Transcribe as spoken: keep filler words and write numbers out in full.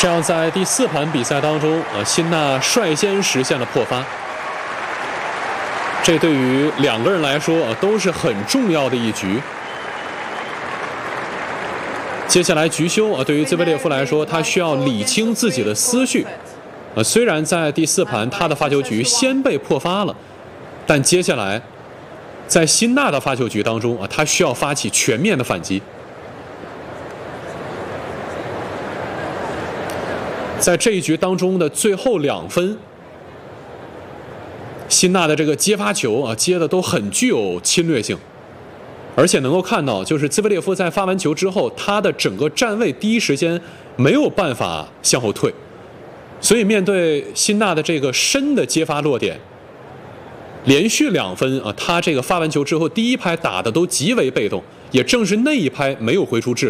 这样在第四盘比赛当中，呃，辛纳率先实现了破发。这对于两个人来说，呃，都是很重要的一局。接下来局休啊，对于兹维列夫来说，他需要理清自己的思绪。呃，虽然在第四盘他的发球局先被破发了，但接下来在辛纳的发球局当中啊，他需要发起全面的反击。在这一局当中的最后两分，辛纳的这个接发球啊，接的都很具有侵略性，而且能够看到，就是兹维列夫在发完球之后，他的整个站位第一时间没有办法向后退，所以面对辛纳的这个深的接发落点，连续两分啊，他这个发完球之后第一拍打的都极为被动，也正是那一拍没有挥出质量。